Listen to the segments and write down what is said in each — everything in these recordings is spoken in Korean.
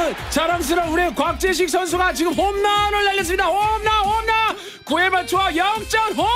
여러분, 자랑스러운 우리 곽재식 선수가 지금 홈런을 날렸습니다. 홈런 9회 말 투아 0점 홈런.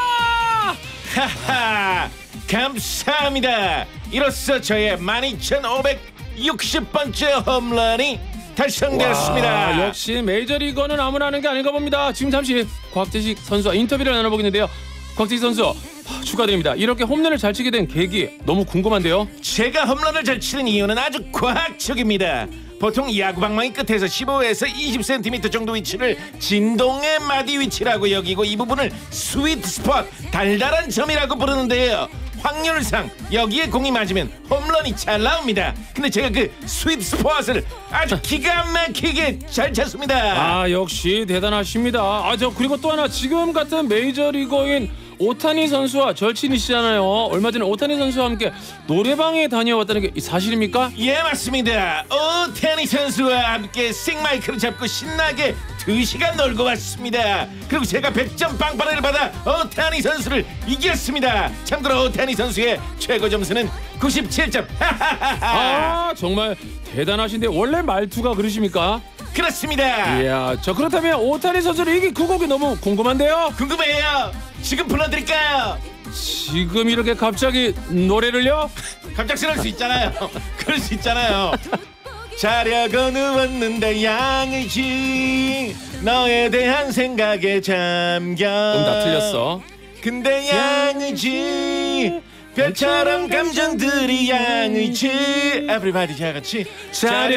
하하, 감사합니다. 이로써 저의 12,560번째 홈런이 달성되었습니다. 와, 역시 메이저리거는 아무나 하는 게 아닌가 봅니다. 지금 잠시 곽재식 선수와 인터뷰를 나눠보겠는데요. 곽재식 선수, 축하드립니다. 이렇게 홈런을 잘 치게 된 계기 너무 궁금한데요. 제가 홈런을 잘 치는 이유는 아주 과학적입니다. 보통 야구 방망이 끝에서 15에서 20cm 정도 위치를 진동의 마디 위치라고 여기고 이 부분을 스위트 스팟, 달달한 점이라고 부르는데요. 확률상 여기에 공이 맞으면 홈런이 잘 나옵니다. 근데 제가 그 스위트 스팟을 아주 기가 막히게 잘 쳤습니다. 아, 역시 대단하십니다. 저 그리고 또 하나, 지금 같은 메이저리거인 오타니 선수와 절친이시잖아요. 얼마 전에 오타니 선수와 함께 노래방에 다녀왔다는 게 사실입니까? 예, 맞습니다. 오타니 선수와 함께 생마이크를 잡고 신나게 2시간 놀고 왔습니다. 그리고 제가 100점 빵빠레를 받아 오타니 선수를 이겼습니다. 참고로 오타니 선수의 최고 점수는 97점. 아, 정말 대단하신데 원래 말투가 그러십니까? 그렇습니다. 이야, 그렇다면 오타니 선수를 이긴 그 곡이 너무 궁금한데요. 궁금해요. 지금 불러드릴까요? 지금 이렇게 갑자기 노래를요? 갑작스러울 수 있잖아요. 그럴 수 있잖아요. 자려고 누웠는데 양의지 너에 대한 생각에 잠겨. 다 틀렸어. 근데 양의지 별처럼 감정들이 양의지. Everybody 다 같이 자려